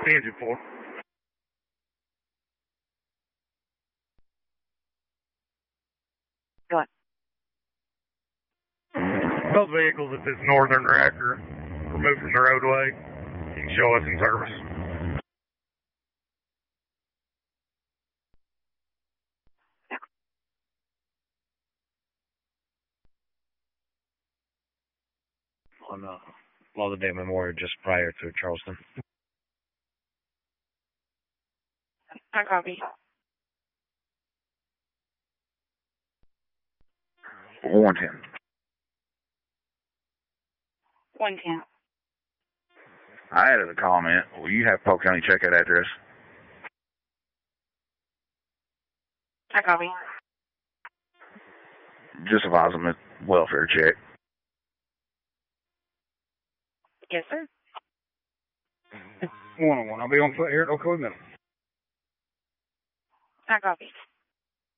Engine 4. What? Those vehicles at this northern wrecker removed from the roadway. You can show us in service. On Mother Day Memorial just prior to Charleston. I copy. 110. 110. I added a comment. Will you have Polk County check that address? I copy. Just advise them it's welfare check. Yes, sir. 101. I'll be on foot here at Oak Middle. I copy.